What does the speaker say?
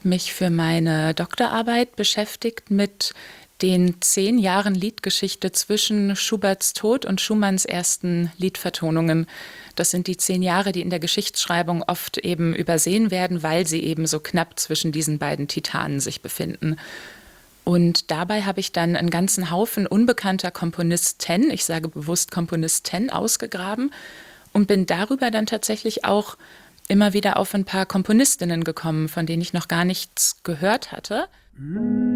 habe mich für meine Doktorarbeit beschäftigt mit den 10 Jahren Liedgeschichte zwischen Schuberts Tod und Schumanns ersten Liedvertonungen. Das sind die 10 Jahre, die in der Geschichtsschreibung oft eben übersehen werden, weil sie eben so knapp zwischen diesen beiden Titanen sich befinden. Und dabei habe ich dann einen ganzen Haufen unbekannter Komponisten, ich sage bewusst Komponisten, ausgegraben und bin darüber dann tatsächlich auch immer wieder auf ein paar Komponistinnen gekommen, von denen ich noch gar nichts gehört hatte.